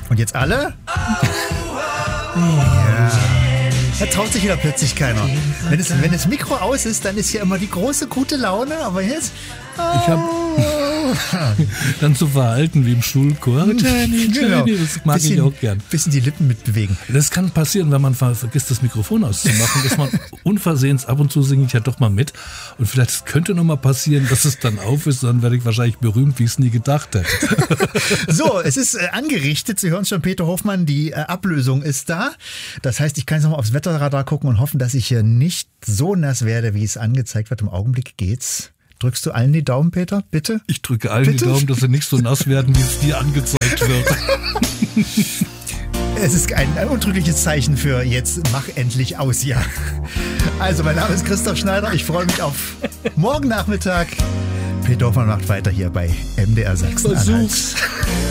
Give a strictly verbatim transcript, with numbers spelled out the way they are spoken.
Und jetzt alle? Ja. Da traut sich wieder plötzlich keiner. Wenn, es, wenn das Mikro aus ist, dann ist ja immer die große gute Laune, aber jetzt... Ich habe dann so verhalten wie im Schulchor. Jenny, Genau. Jenny, das mag bisschen, ich auch gern. Bisschen die Lippen mitbewegen. Das kann passieren, wenn man ver- vergisst, das Mikrofon auszumachen, dass man unversehens, ab und zu singe ich ja doch mal mit. Und vielleicht könnte noch mal passieren, dass es dann auf ist, dann werde ich wahrscheinlich berühmt, wie ich es nie gedacht hätte. So, es ist äh, angerichtet. Sie hören schon Peter Hoffmann, die äh, Ablösung ist da. Das heißt, ich kann jetzt noch mal aufs Wetterradar gucken und hoffen, dass ich hier nicht so nass werde, wie es angezeigt wird. Im Augenblick geht's. Drückst du allen die Daumen, Peter? Bitte? Ich drücke allen Bitte? die Daumen, dass sie nicht so nass werden, wie es dir angezeigt wird. Es ist ein, ein untrügliches Zeichen für jetzt mach endlich aus, ja. Also, mein Name ist Christoph Schneider. Ich freue mich auf morgen Nachmittag. Peter Hoffmann macht weiter hier bei M D R Sachsen-Anhalt.